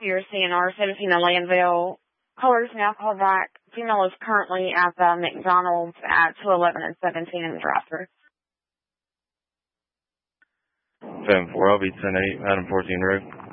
your CNR 17 in Landville. Callers now call back. Female is currently at the McDonald's at 211 and 17 in the drive-thru. 7-4, I'll be 10-8, Adam 14 road.